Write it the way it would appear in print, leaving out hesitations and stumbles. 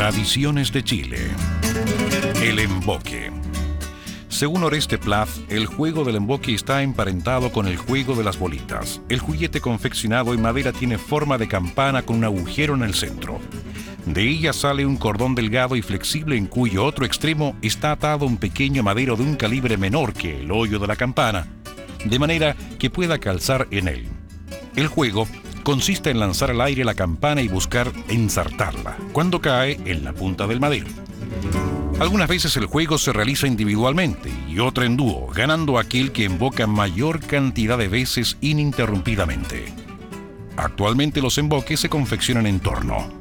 Tradiciones de Chile. El emboque. Según Oreste Plath, el juego del emboque está emparentado con el juego de las bolitas. El juguete confeccionado en madera tiene forma de campana con un agujero en el centro. De ella sale un cordón delgado y flexible en cuyo otro extremo está atado un pequeño madero de un calibre menor que el hoyo de la campana, de manera que pueda calzar en él. El juego consiste en lanzar al aire la campana y buscar ensartarla, cuando cae en la punta del madero. Algunas veces el juego se realiza individualmente y otra en dúo, ganando aquel que emboca mayor cantidad de veces ininterrumpidamente. Actualmente los emboques se confeccionan en torno.